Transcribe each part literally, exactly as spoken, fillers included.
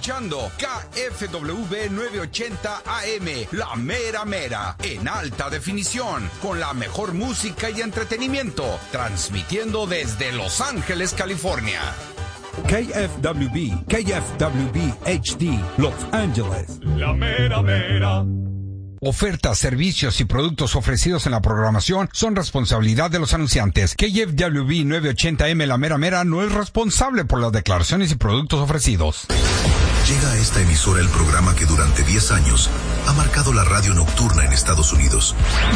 escuchando K F W novecientos ochenta A M, La Mera Mera, en alta definición, con la mejor música y entretenimiento, transmitiendo desde Los Ángeles, California. K F W B, K F W B H D, Los Ángeles. La Mera Mera. Ofertas, servicios y productos ofrecidos en la programación son responsabilidad de los anunciantes. K F W B novecientos ochenta A M La Mera Mera no es responsable por las declaraciones y productos ofrecidos. Llega a esta emisora el programa que durante diez años ha marcado la radio nocturna en Estados Unidos.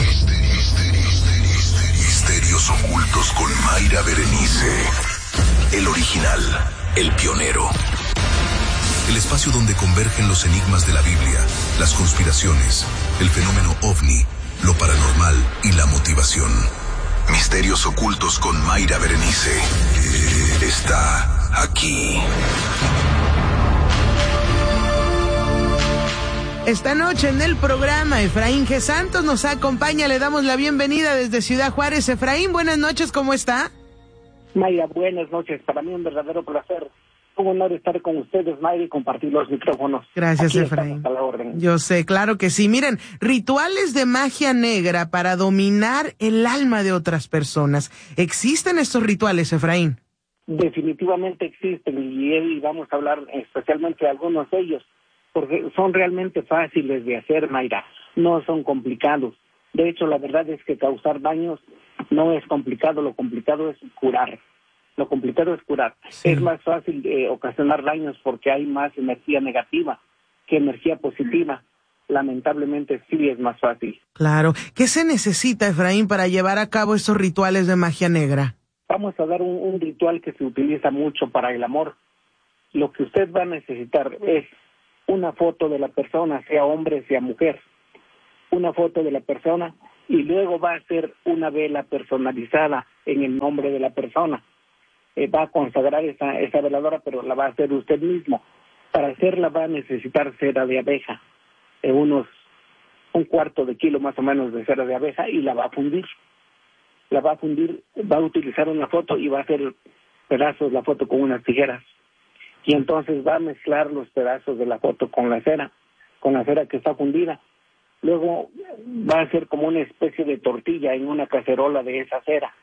Misterios ocultos con Mayra Berenice. El original, el pionero. El espacio donde convergen los enigmas de la Biblia, las conspiraciones, el fenómeno ovni, lo paranormal y la motivación. Misterios ocultos con Mayra Berenice. Está aquí. Esta noche en el programa, Efraín G. Santos nos acompaña. Le damos la bienvenida desde Ciudad Juárez. Efraín, buenas noches, ¿cómo está? Mayra, buenas noches. Para mí un verdadero placer. Un honor estar con ustedes, Mayra, y compartir los micrófonos. Gracias, Aquí Efraín. A la orden. Yo sé, claro que sí. Miren, rituales de magia negra para dominar el alma de otras personas. ¿Existen estos rituales, Efraín? Definitivamente existen, y, y vamos a hablar especialmente de algunos de ellos, porque son realmente fáciles de hacer, Mayra. No son complicados. De hecho, la verdad es que causar daños no es complicado. Lo complicado es curar. Lo complicado es curar. Sí. Es más fácil eh, ocasionar daños porque hay más energía negativa que energía positiva. Lamentablemente sí es más fácil. Claro. ¿Qué se necesita, Efraín, para llevar a cabo estos rituales de magia negra? Vamos a dar un, un ritual que se utiliza mucho para el amor. Lo que usted va a necesitar es una foto de la persona, sea hombre, sea mujer. Una foto de la persona, y luego va a hacer una vela personalizada en el nombre de la persona. Eh, va a consagrar esa, esa veladora, pero la va a hacer usted mismo. Para hacerla va a necesitar cera de abeja, eh, unos un cuarto de kilo más o menos de cera de abeja, y la va a fundir. La va a fundir, va a utilizar una foto y va a hacer pedazos de la foto con unas tijeras. Y entonces va a mezclar los pedazos de la foto con la cera, con la cera que está fundida. Luego va a hacer como una especie de tortilla en una cacerola de esa cera,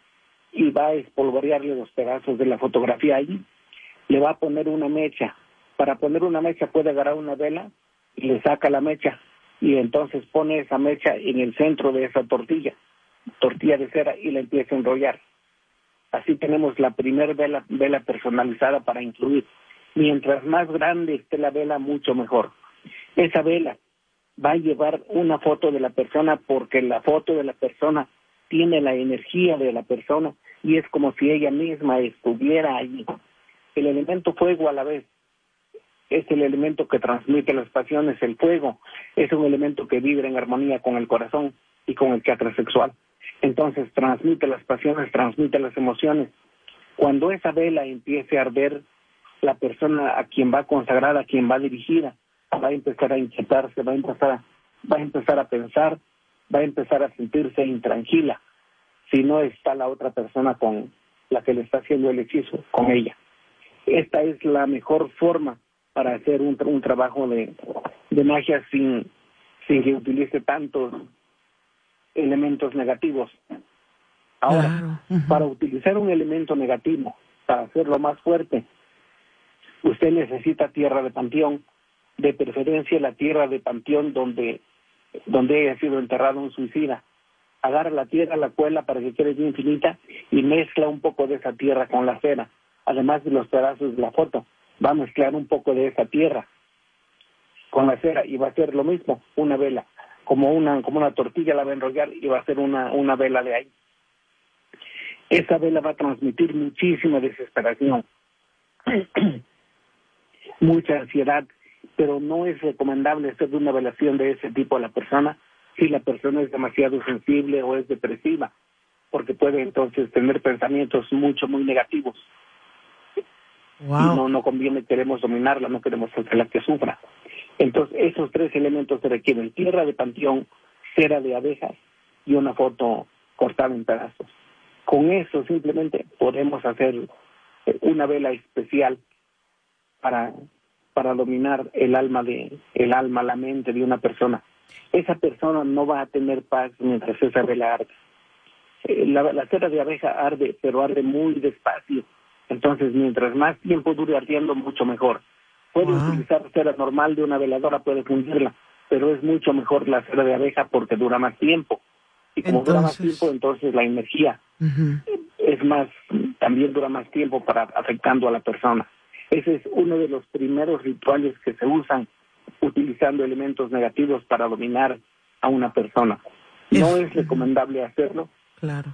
y va a espolvorearle los pedazos de la fotografía allí. Le va a poner una mecha. Para poner una mecha puede agarrar una vela y le saca la mecha, y entonces pone esa mecha en el centro de esa tortilla, tortilla de cera, y la empieza a enrollar. Así tenemos la primer vela, vela personalizada para incluir. Mientras más grande esté la vela, mucho mejor. Esa vela va a llevar una foto de la persona, porque la foto de la persona tiene la energía de la persona y es como si ella misma estuviera allí. El elemento fuego a la vez es el elemento que transmite las pasiones. El fuego es un elemento que vibra en armonía con el corazón y con el chakra sexual. Entonces transmite las pasiones, transmite las emociones. Cuando esa vela empiece a arder, la persona a quien va consagrada, a quien va dirigida, va a empezar a inquietarse, va a empezar a, va a empezar a pensar, va a empezar a sentirse intranquila si no está la otra persona con la que le está haciendo el hechizo, con ella. Esta es la mejor forma para hacer un, un trabajo de, de magia sin, sin que utilice tantos elementos negativos. Ahora, claro. Uh-huh. Para utilizar un elemento negativo, para hacerlo más fuerte, usted necesita tierra de panteón, de preferencia la tierra de panteón donde, donde haya sido enterrado un suicida. Agarra la tierra, la cuela para que quede bien finita y mezcla un poco de esa tierra con la cera. Además de los pedazos de la foto, va a mezclar un poco de esa tierra con la cera y va a hacer lo mismo, una vela, como una como una tortilla la va a enrollar y va a hacer una, una vela de ahí. Esa vela va a transmitir muchísima desesperación, mucha ansiedad, pero no es recomendable hacer una velación de ese tipo a la persona si la persona es demasiado sensible o es depresiva, porque puede entonces tener pensamientos mucho, muy negativos. Wow. Y no, no conviene, queremos dominarla, no queremos hacerla que sufra. Entonces, esos tres elementos se requieren: tierra de panteón, cera de abejas y una foto cortada en pedazos. Con eso simplemente podemos hacer una vela especial para, para dominar el alma de el alma, la mente de una persona. Esa persona no va a tener paz mientras esa vela arde. Eh, la, la cera de abeja arde, pero arde muy despacio. Entonces, mientras más tiempo dure ardiendo, mucho mejor. Puede wow. utilizar cera normal de una veladora, puede fundirla, pero es mucho mejor la cera de abeja porque dura más tiempo. Y como entonces... dura más tiempo, entonces la energía uh-huh. es más, también dura más tiempo para afectando a la persona. Ese es uno de los primeros rituales que se usan utilizando elementos negativos para dominar a una persona. No es, es recomendable hacerlo. Claro.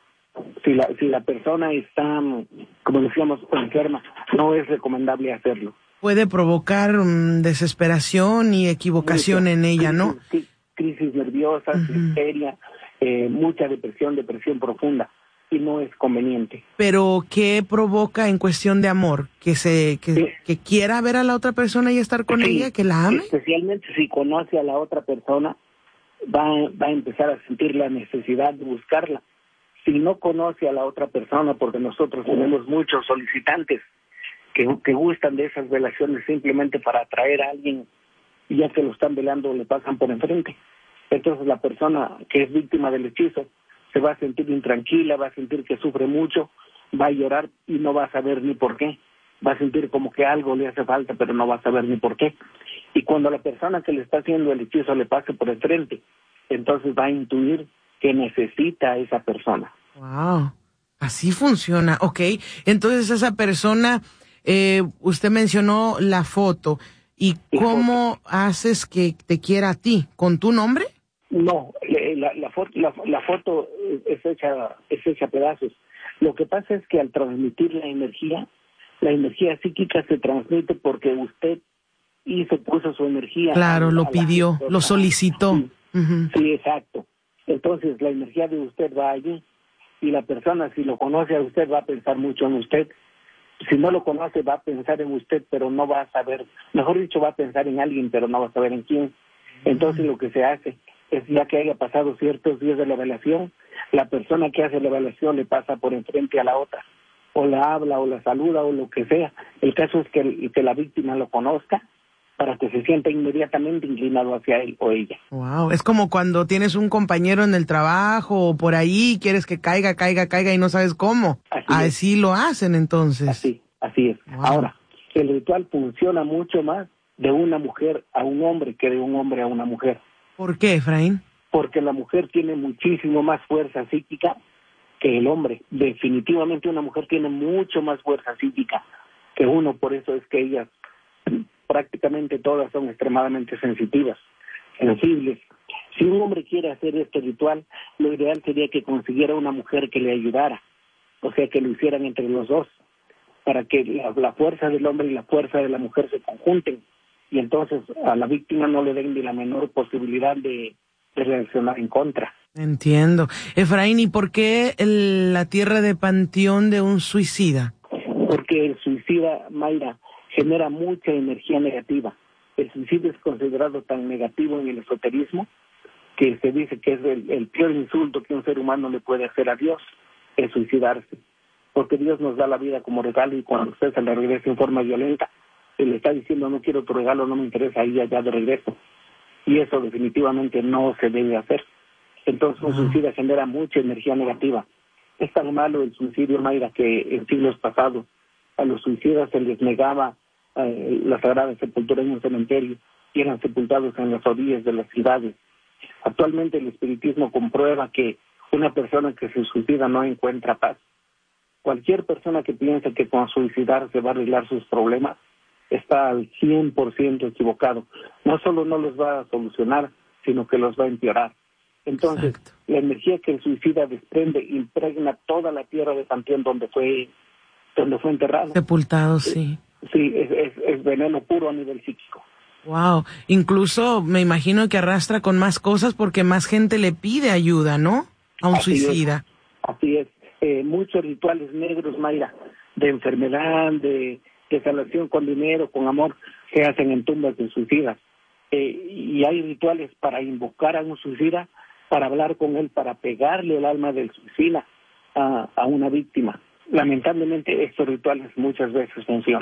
Si la, si la persona está, como decíamos, enferma, no es recomendable hacerlo. Puede provocar um, desesperación y equivocación mucha, en ella, crisis, ¿no? Sí, crisis nerviosas, uh-huh. histeria, eh, mucha depresión, depresión profunda, y no es conveniente. Pero ¿qué provoca en cuestión de amor? ¿Que se que, sí. que quiera ver a la otra persona y estar con sí, ella, que la ame? Especialmente si conoce a la otra persona, va, va a empezar a sentir la necesidad de buscarla. Si no conoce a la otra persona, porque nosotros tenemos muchos solicitantes que, que gustan de esas velaciones simplemente para atraer a alguien, y ya que lo están velando le pasan por enfrente. Entonces la persona que es víctima del hechizo se va a sentir intranquila, va a sentir que sufre mucho, va a llorar y no va a saber ni por qué. Va a sentir como que algo le hace falta, pero no va a saber ni por qué. Y cuando la persona que le está haciendo el hechizo le pase por enfrente, entonces va a intuir que necesita a esa persona. Wow, así funciona. Ok, entonces esa persona, eh, usted mencionó la foto. ¿Y cómo haces que te quiera a ti? ¿Con tu nombre? No, la, la, foto, la, la foto es hecha, es hecha a pedazos. Lo que pasa es que al transmitir la energía, la energía psíquica se transmite porque usted hizo, puso su energía. Claro, a, lo a pidió, la, lo solicitó. Sí, uh-huh. sí, exacto. Entonces la energía de usted va allí y la persona, si lo conoce a usted, va a pensar mucho en usted. Si no lo conoce, va a pensar en usted, pero no va a saber, mejor dicho, va a pensar en alguien, pero no va a saber en quién. Entonces lo que se hace es, ya que haya pasado ciertos días de la velación, la persona que hace la velación le pasa por enfrente a la otra, o la habla, o la saluda, o lo que sea. El caso es que, que la víctima lo conozca para que se sienta inmediatamente inclinado hacia él o ella. Wow, es como cuando tienes un compañero en el trabajo o por ahí, quieres que caiga, caiga, caiga y no sabes cómo. Así, así lo hacen entonces. Así, así es. Wow. Ahora, el ritual funciona mucho más de una mujer a un hombre que de un hombre a una mujer. ¿Por qué, Efraín? Porque la mujer tiene muchísimo más fuerza psíquica que el hombre. Definitivamente una mujer tiene mucho más fuerza psíquica que uno, por eso es que ellas prácticamente todas son extremadamente sensitivas, sensibles. Si un hombre quiere hacer este ritual, lo ideal sería que consiguiera una mujer que le ayudara, o sea, que lo hicieran entre los dos, para que la, la fuerza del hombre y la fuerza de la mujer se conjunten, y entonces a la víctima no le den ni la menor posibilidad de, de reaccionar en contra. Entiendo. Efraín, ¿y por qué el, la tierra de panteón de un suicida? Porque el suicida, Mayra, genera mucha energía negativa. El suicidio es considerado tan negativo en el esoterismo que se dice que es el, el peor insulto que un ser humano le puede hacer a Dios, es suicidarse. Porque Dios nos da la vida como regalo y cuando usted se le regresa en forma violenta, se le está diciendo no quiero tu regalo, no me interesa, ahí allá de regreso. Y eso definitivamente no se debe hacer. Entonces un suicida genera mucha energía negativa. Es tan malo el suicidio, Mayra, que en siglos pasados a los suicidas se les negaba eh, la Sagrada Sepultura en un cementerio y eran sepultados en las orillas de las ciudades. Actualmente el espiritismo comprueba que una persona que se suicida no encuentra paz. Cualquier persona que piensa que con suicidarse va a arreglar sus problemas está al cien por ciento equivocado. No solo no los va a solucionar, sino que los va a empeorar. Entonces, exacto, la energía que el suicida desprende impregna toda la tierra de panteón donde fue donde fue enterrado. Sepultado, sí. Sí, es, es, es veneno puro a nivel psíquico. Wow, incluso me imagino que arrastra con más cosas porque más gente le pide ayuda, ¿no? A un así suicida. Es, así es. Eh, muchos rituales negros, Mayra, de enfermedad, de, de sanación con dinero, con amor, se hacen en tumbas de suicidas. Eh, y hay rituales para invocar a un suicida, para hablar con él, para pegarle el alma del suicida a, a una víctima. Lamentablemente estos rituales muchas veces funcionan.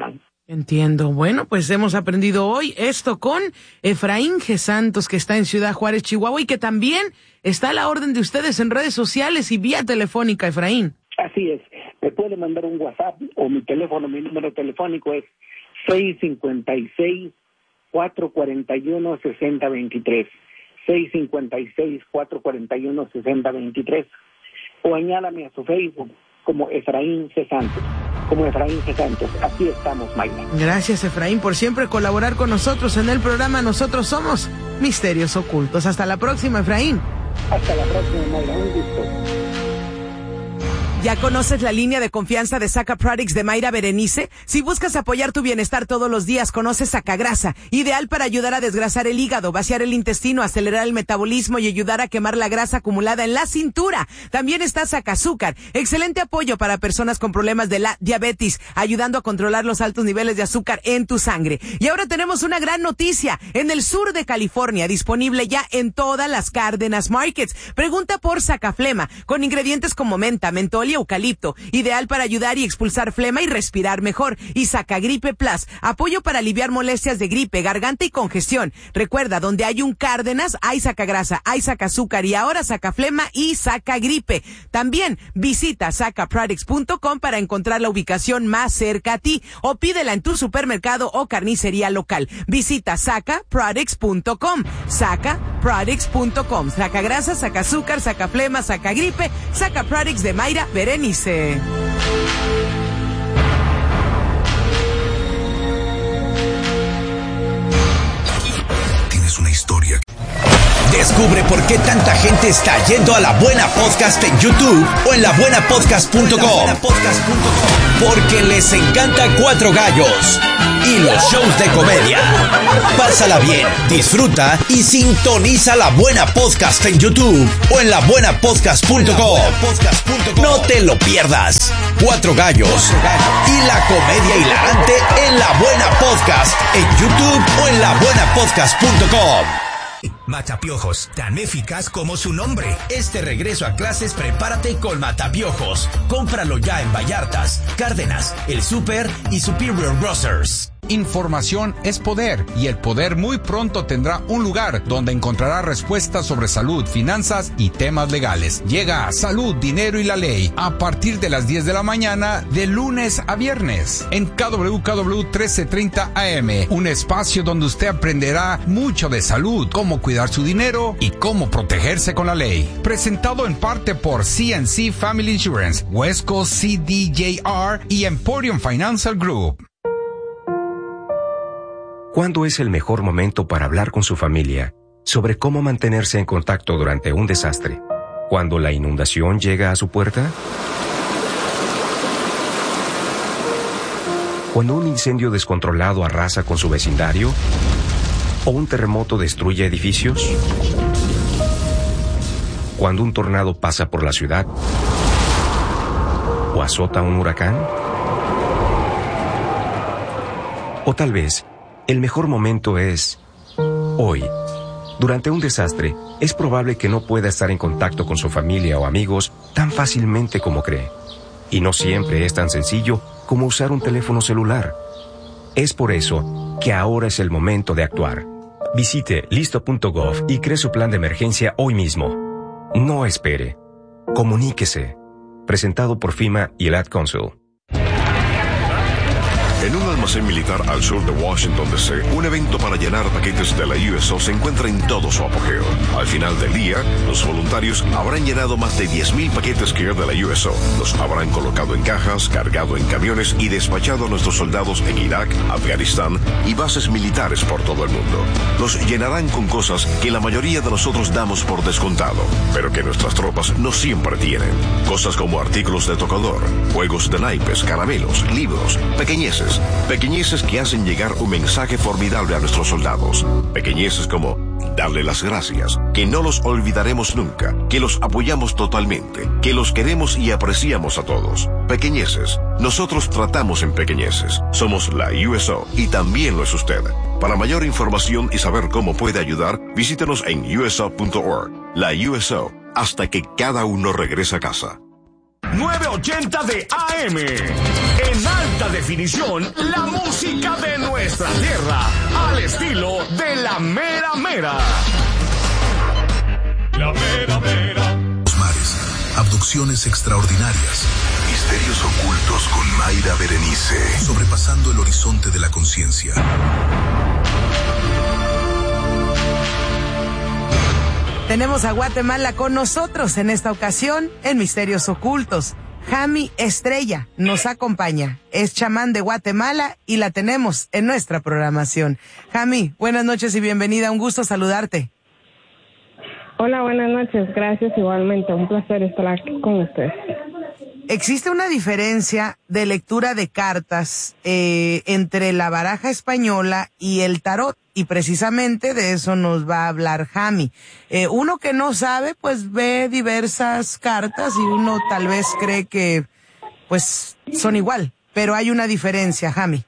Entiendo. Bueno, pues hemos aprendido hoy esto con Efraín G. Santos, que está en Ciudad Juárez, Chihuahua, y que también está a la orden de ustedes en redes sociales y vía telefónica, Efraín. Así es. Me puede mandar un WhatsApp o mi teléfono, mi número telefónico es seis cinco seis, cuatro cuatro uno, seis cero dos tres. seis cinco seis, cuatro cuatro uno, seis cero dos tres. O añádame a su Facebook como Efraín G. Santos. Como Efraín G. Santos. Aquí estamos, Mayra. Gracias, Efraín, por siempre colaborar con nosotros en el programa Nosotros Somos Misterios Ocultos. Hasta la próxima, Efraín. Hasta la próxima, Mayra. Un gusto. ¿Ya conoces la línea de confianza de Saca Products de Mayra Berenice? Si buscas apoyar tu bienestar todos los días, conoce Sacagrasa, ideal para ayudar a desgrasar el hígado, vaciar el intestino, acelerar el metabolismo y ayudar a quemar la grasa acumulada en la cintura. También está Sacazúcar, excelente apoyo para personas con problemas de la diabetes, ayudando a controlar los altos niveles de azúcar en tu sangre. Y ahora tenemos una gran noticia, en el sur de California, disponible ya en todas las Cárdenas Markets. Pregunta por Sacaflema, con ingredientes como menta, mentol y eucalipto, ideal para ayudar y expulsar flema y respirar mejor. Y Sacagripe Plus, apoyo para aliviar molestias de gripe, garganta y congestión. Recuerda, donde hay un Cárdenas, hay Sacagrasa, hay Sacazúcar y ahora Sacaflema y Sacagripe. También visita saca products punto com para encontrar la ubicación más cerca a ti o pídela en tu supermercado o carnicería local. Visita saca products punto com, saca products punto com. Sacagrasa, Sacazúcar, Sacaflema, Sacagripe, Saca Products de Mayra Berenice. Tienes una historia. Descubre por qué tanta gente está yendo a La Buena Podcast en YouTube o en la buena podcast punto com. Porque les encanta Cuatro Gallos y los shows de comedia. Pásala bien, disfruta y sintoniza La Buena Podcast en YouTube o en la buena podcast punto com. No te lo pierdas. Cuatro Gallos y la comedia hilarante en La Buena Podcast en YouTube o en la buena podcast punto com. Matapiojos, tan eficaz como su nombre. Este regreso a clases, prepárate con Matapiojos. Cómpralo ya en Vallartas, Cárdenas, El Super y Superior Grocers. Información es poder y el poder muy pronto tendrá un lugar donde encontrará respuestas sobre salud, finanzas y temas legales. Llega a Salud, Dinero y la Ley a partir de las diez de la mañana de lunes a viernes en K W K W trece treinta A M, un espacio donde usted aprenderá mucho de salud, cómo cuidar su dinero y cómo protegerse con la ley. Presentado en parte por C and C Family Insurance, West Coast C D J R y Emporium Financial Group. ¿Cuándo es el mejor momento para hablar con su familia sobre cómo mantenerse en contacto durante un desastre? ¿Cuando la inundación llega a su puerta? ¿Cuando un incendio descontrolado arrasa con su vecindario? ¿O un terremoto destruye edificios? ¿Cuando un tornado pasa por la ciudad? ¿O azota un huracán? O tal vez el mejor momento es hoy. Durante un desastre, es probable que no pueda estar en contacto con su familia o amigos tan fácilmente como cree. Y no siempre es tan sencillo como usar un teléfono celular. Es por eso que ahora es el momento de actuar. Visite listo punto gov y cree su plan de emergencia hoy mismo. No espere. Comuníquese. Presentado por FEMA y el Ad Council. En un almacén militar al sur de Washington, D C, un evento para llenar paquetes de la U S O se encuentra en todo su apogeo. Al final del día, los voluntarios habrán llenado más de diez mil paquetes Care de la U S O. Los habrán colocado en cajas, cargado en camiones y despachado a nuestros soldados en Irak, Afganistán y bases militares por todo el mundo. Los llenarán con cosas que la mayoría de nosotros damos por descontado, pero que nuestras tropas no siempre tienen. Cosas como artículos de tocador, juegos de naipes, caramelos, libros, pequeñeces. Pequeñeces que hacen llegar un mensaje formidable a nuestros soldados. Pequeñeces como darle las gracias, que no los olvidaremos nunca, que los apoyamos totalmente, que los queremos y apreciamos a todos. Pequeñeces. Nosotros tratamos en pequeñeces. Somos la U S O y también lo es usted. Para mayor información y saber cómo puede ayudar, visítenos en U S O punto org. La U S O, hasta que cada uno regrese a casa. nueve ochenta de A M en alta alta definición, la música de nuestra tierra, al estilo de la mera mera. La mera mera. Los mares, abducciones extraordinarias, misterios ocultos con Mayra Berenice, sobrepasando el horizonte de la conciencia. Tenemos a Guatemala con nosotros en esta ocasión en Misterios Ocultos. Jami Estrella nos acompaña, es chamán de Guatemala y la tenemos en nuestra programación. Jami, buenas noches y bienvenida, un gusto saludarte. Hola, buenas noches, gracias igualmente, un placer estar aquí con ustedes. ¿Existe una diferencia de lectura de cartas eh, entre la baraja española y el tarot? Y precisamente de eso nos va a hablar Jami. Eh, uno que no sabe, pues ve diversas cartas y uno tal vez cree que pues son igual, pero hay una diferencia, Jami.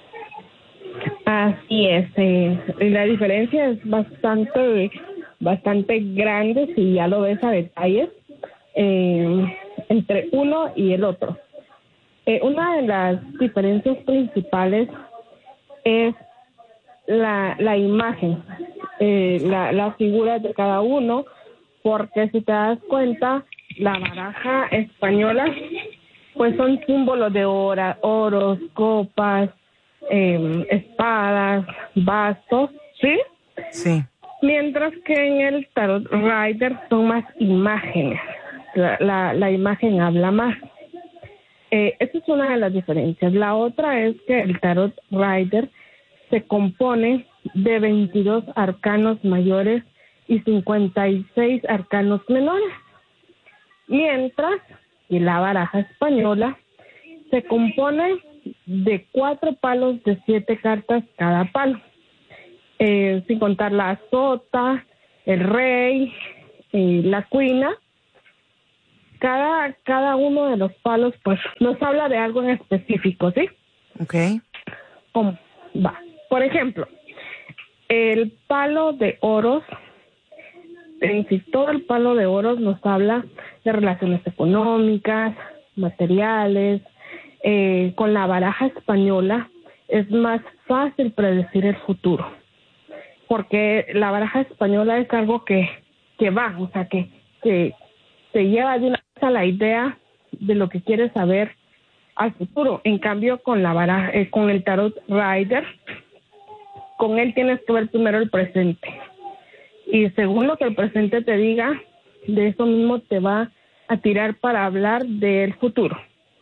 Así es, eh, la diferencia es bastante, bastante grande si ya lo ves a detalles. Eh, entre uno y el otro. Eh, una de las diferencias principales es la, la imagen, eh, la, la figura de cada uno, porque si te das cuenta, la baraja española, pues son símbolos de ora, oros, copas, eh, espadas, bastos, ¿sí? Sí. Mientras que en el Tarot Rider son más imágenes. La, la, la imagen habla más. Eh, esa es una de las diferencias. La otra es que el Tarot Rider se compone de veintidós arcanos mayores y cincuenta y seis arcanos menores. Mientras que la baraja española se compone de cuatro palos de siete cartas cada palo. Eh, sin contar la sota, el rey, eh, la cuina. Cada, cada uno de los palos, pues, nos habla de algo en específico, ¿sí? Okay. ¿Cómo? Va. Por ejemplo, el palo de oros, en sí, todo el palo de oros nos habla de relaciones económicas, materiales. Eh, con la baraja española es más fácil predecir el futuro, porque la baraja española es algo que, que va, o sea, que, que te lleva de una a la idea de lo que quieres saber al futuro. En cambio, con la baraja, eh, con el Tarot Rider, con él tienes que ver primero el presente. Y según lo que el presente te diga, de eso mismo te va a tirar para hablar del futuro.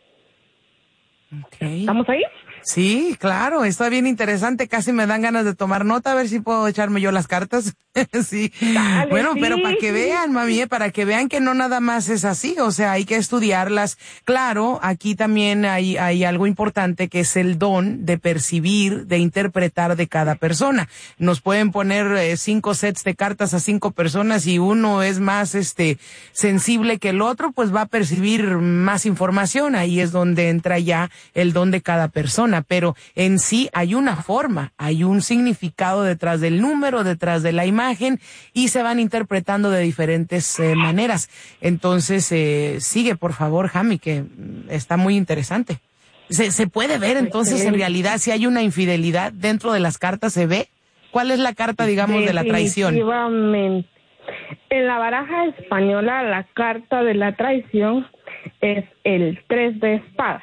Okay. ¿Estamos ahí? Sí, claro, está bien interesante, casi me dan ganas de tomar nota, a ver si puedo echarme yo las cartas. Sí. Dale, bueno, sí. pero para que vean, mami, eh, para que vean que no nada más es así, o sea, hay que estudiarlas. Claro, aquí también hay, hay algo importante que es el don de percibir, de interpretar de cada persona. Nos pueden poner eh, cinco sets de cartas a cinco personas y uno es más, este, sensible que el otro, pues va a percibir más información. Ahí es donde entra ya el don de cada persona. Pero en sí hay una forma, hay un significado detrás del número, detrás de la imagen, y se van interpretando de diferentes eh, maneras. Entonces, eh, sigue, por favor, Jami, que está muy interesante. ¿Se, se puede ver entonces en realidad si hay una infidelidad dentro de las cartas? ¿Se ve? ¿Cuál es la carta, digamos, de la traición? Definitivamente. En la baraja española, la carta de la traición es el tres de espadas.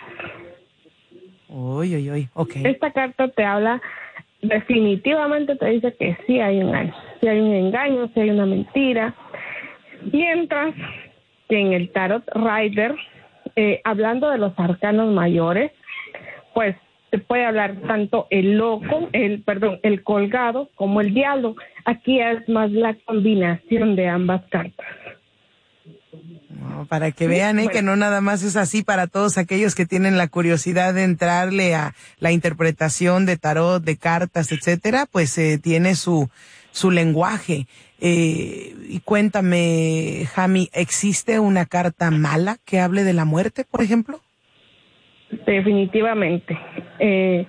Uy, uy, uy, ok. Esta carta te habla, definitivamente te dice que sí hay un engaño, sí hay un engaño, sí hay una mentira. Mientras que en el Tarot Rider, eh, hablando de los arcanos mayores, pues te puede hablar tanto el loco, el perdón, el colgado como el diablo. Aquí es más la combinación de ambas cartas. No, para que vean eh, que no nada más es así para todos aquellos que tienen la curiosidad de entrarle a la interpretación de tarot, de cartas, etcétera, pues eh, tiene su su lenguaje. Eh, y cuéntame, Jami, ¿existe una carta mala que hable de la muerte, por ejemplo? Definitivamente. Eh,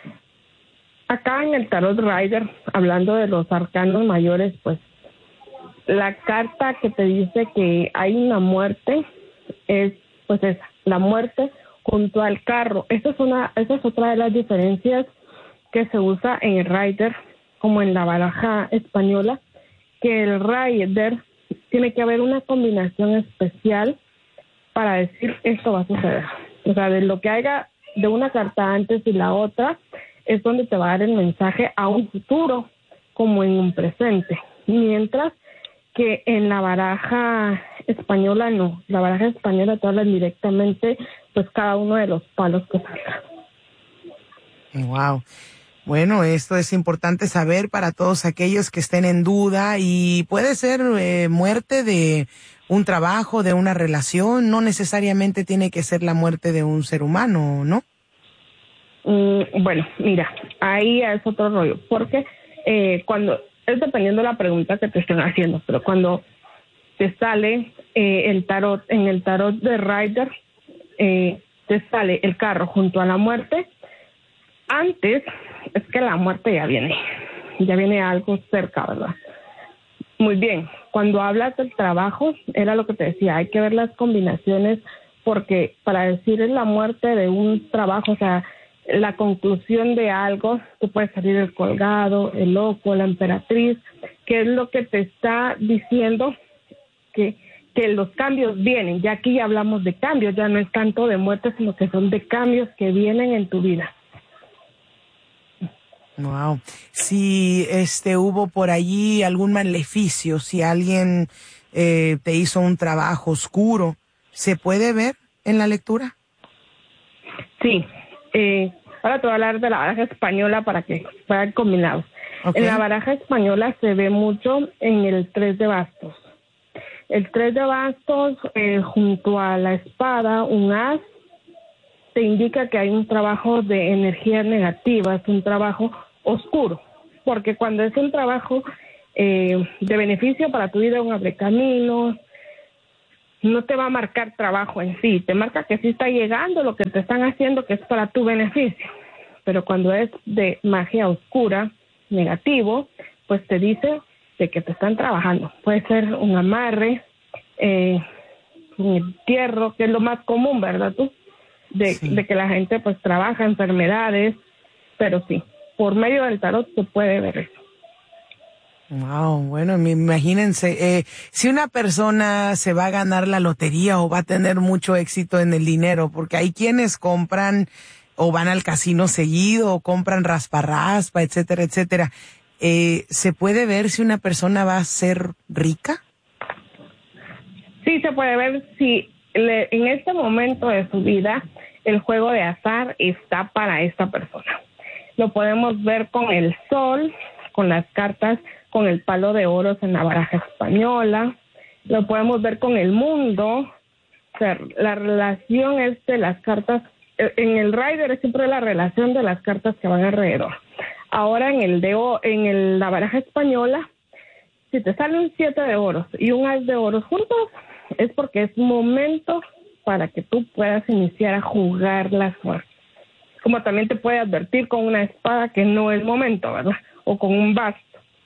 acá en el Tarot Rider, hablando de los arcanos mayores, pues la carta que te dice que hay una muerte es, pues esa, la muerte junto al carro. Esa es una, esa es otra de las diferencias que se usa en el rider, como en la baraja española, que el rider tiene que haber una combinación especial para decir esto va a suceder. O sea, de lo que haya de una carta antes y la otra, es donde te va a dar el mensaje a un futuro, como en un presente. Mientras que en la baraja española no. La baraja española te habla directamente, pues, cada uno de los palos que salga. Wow. Bueno, esto es importante saber para todos aquellos que estén en duda, y puede ser eh, muerte de un trabajo, de una relación, no necesariamente tiene que ser la muerte de un ser humano, ¿no? Mm, bueno, mira, ahí es otro rollo, porque eh, cuando, es dependiendo de la pregunta que te estén haciendo, pero cuando te sale eh, el tarot, en el tarot de Rider, eh, te sale el carro junto a la muerte, antes es que la muerte ya viene, ya viene algo cerca, ¿verdad? Muy bien, cuando hablas del trabajo, era lo que te decía, hay que ver las combinaciones, porque para decir es la muerte de un trabajo, o sea, la conclusión de algo, tú puedes salir el colgado, el loco, la emperatriz, que es lo que te está diciendo que, que los cambios vienen. Ya aquí ya hablamos de cambios, ya no es tanto de muerte, sino que son de cambios que vienen en tu vida. Wow. Si este hubo por allí algún maleficio, si alguien eh, te hizo un trabajo oscuro, ¿se puede ver en la lectura? Sí. Eh, ahora te voy a hablar de la baraja española para que vayan combinados. Okay. En la baraja española se ve mucho en el tres de bastos. El tres de bastos eh, junto a la espada, un as, te indica que hay un trabajo de energía negativa, es un trabajo oscuro, porque cuando es un trabajo eh, de beneficio para tu vida, un abrecaminos, no te va a marcar trabajo en sí, te marca que sí está llegando lo que te están haciendo, que es para tu beneficio. Pero cuando es de magia oscura, negativo, pues te dice de que te están trabajando. Puede ser un amarre, eh, un entierro, que es lo más común, ¿verdad tú? De, sí. de que la gente pues trabaja, enfermedades, pero sí, por medio del tarot se puede ver eso. Wow, bueno, imagínense, eh, si una persona se va a ganar la lotería o va a tener mucho éxito en el dinero, porque hay quienes compran o van al casino seguido o compran raspa-raspa, etcétera, etcétera. Eh, ¿Se puede ver si una persona va a ser rica? Sí, se puede ver si le, en este momento de su vida el juego de azar está para esta persona. Lo podemos ver con el sol, con las cartas, con el palo de oros en la baraja española, lo podemos ver con el mundo, o sea, la relación es de las cartas, en el rider es siempre la relación de las cartas que van alrededor. Ahora en el de en el, la baraja española, si te sale un siete de oros y un as de oros juntos, es porque es momento para que tú puedas iniciar a jugar la suerte. Como también te puede advertir con una espada que no es momento, ¿verdad? O con un basto.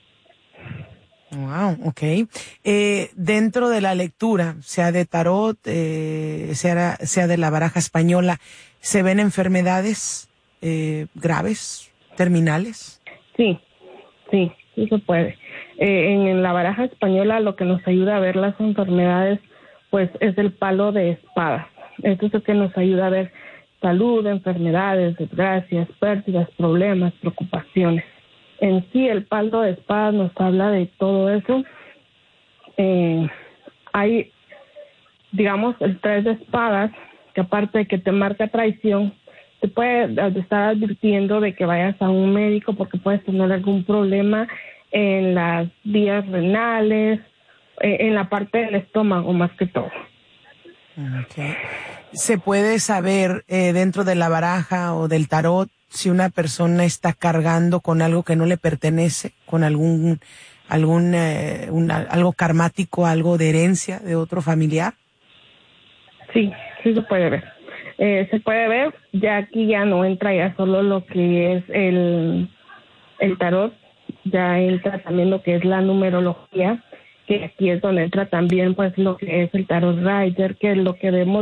Wow, okay. Eh, dentro de la lectura, sea de tarot, eh, sea, sea de la baraja española, ¿se ven enfermedades eh, graves, terminales? Sí, sí, sí se puede. Eh, en, en la baraja española lo que nos ayuda a ver las enfermedades, pues es el palo de espadas. Esto es lo que nos ayuda a ver salud, enfermedades, desgracias, pérdidas, problemas, preocupaciones. En sí, el palo de espadas nos habla de todo eso. Eh, hay, digamos, el tres de espadas, que aparte de que te marca traición, te puede estar advirtiendo de que vayas a un médico porque puedes tener algún problema en las vías renales, eh, en la parte del estómago más que todo. Okay. ¿Se puede saber eh, dentro de la baraja o del tarot si una persona está cargando con algo que no le pertenece, con algún algún eh, una, algo karmático, algo de herencia de otro familiar? Sí, sí se puede ver. Eh, se puede ver, ya aquí ya no entra ya solo lo que es el, el tarot, ya entra también lo que es la numerología, que aquí es donde entra también pues lo que es el tarot rider, que es lo que vemos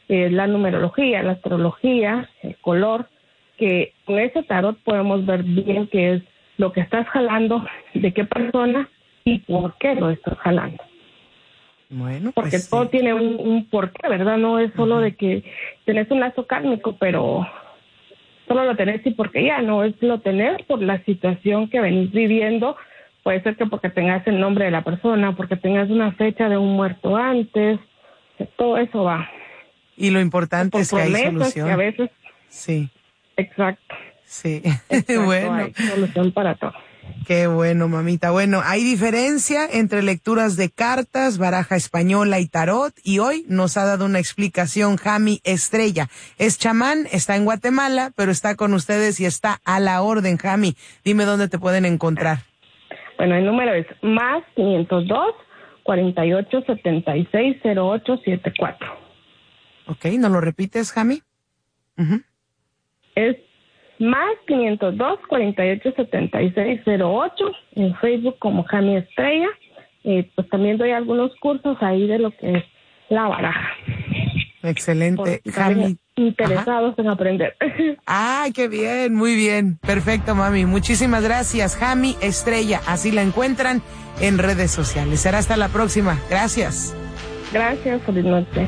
eh, la numerología, la astrología, el color, que con ese tarot podemos ver bien qué es lo que estás jalando, de qué persona y por qué lo estás jalando. Bueno, porque pues todo sí. tiene un, un porqué, ¿verdad? No es solo uh-huh. de que tenés un lazo kármico, pero solo lo tenés y porque ya, no, es lo tenés por la situación que venís viviendo. Puede ser que porque tengas el nombre de la persona, porque tengas una fecha de un muerto antes, que todo eso va. Y lo importante es que hay solución. Que a veces... Sí. Exacto. Sí. Exacto, Bueno. Hay solución para todo. Qué bueno, mamita. Bueno, hay diferencia entre lecturas de cartas, baraja española y tarot, y hoy nos ha dado una explicación Jami Estrella. Es chamán, está en Guatemala, pero está con ustedes y está a la orden. Jami, dime dónde te pueden encontrar. Bueno, el número es más quinientos dos, cuarenta y ocho, setenta y seis, cero ocho siete cuatro. Ok, ¿nos lo repites, Jami? Uh-huh. Es más quinientos dos, cuarenta y ocho, setenta y seis, cero ocho, en Facebook como Jami Estrella. Eh, pues también doy algunos cursos ahí de lo que es la baraja. Excelente, Jami. Interesados Ajá. en aprender. ¡Ay, qué bien! Muy bien. Perfecto, mami. Muchísimas gracias, Jami Estrella. Así la encuentran en redes sociales. Será hasta la próxima. Gracias. Gracias, feliz noche.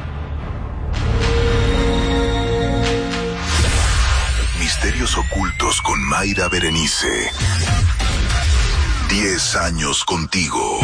Misterios ocultos con Mayra Berenice. Diez años contigo.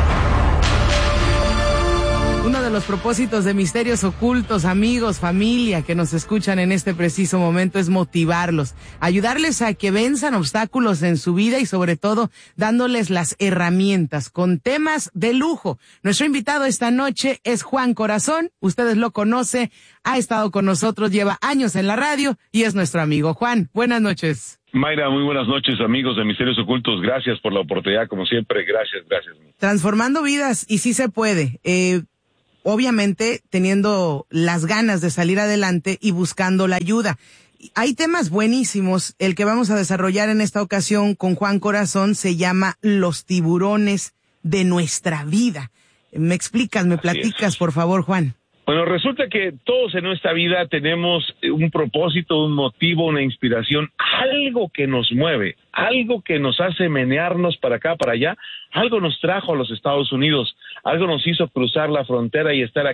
Uno de los propósitos de Misterios Ocultos, amigos, familia que nos escuchan en este preciso momento, es motivarlos, ayudarles a que venzan obstáculos en su vida y sobre todo dándoles las herramientas con temas de lujo. Nuestro invitado esta noche es Juan Corazón, ustedes lo conocen, ha estado con nosotros, lleva años en la radio y es nuestro amigo. Juan, buenas noches. Mayra, muy buenas noches, amigos de Misterios Ocultos. Gracias por la oportunidad, como siempre. Gracias, gracias. Transformando vidas, y sí se puede. Eh, obviamente teniendo las ganas de salir adelante y buscando la ayuda. Hay temas buenísimos. El que vamos a desarrollar en esta ocasión con Juan Corazón se llama Los tiburones de nuestra vida. ¿Me explicas, me platicas, por favor, Juan? Bueno, resulta que todos en nuestra vida tenemos un propósito, un motivo, una inspiración, algo que nos mueve, algo que nos hace menearnos para acá, para allá, algo nos trajo a los Estados Unidos, algo nos hizo cruzar la frontera y estar aquí.